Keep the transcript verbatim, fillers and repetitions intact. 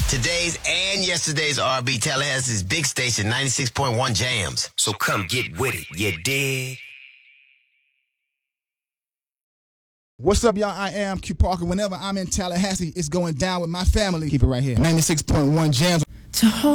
Today's and yesterday's R and B, Tallahassee's big station, ninety-six point one Jams. So come get with it, you dig? What's up, y'all? I am Q Parker. Whenever I'm in Tallahassee, it's going down with my family. Keep it right here. ninety-six point one Jams. To hold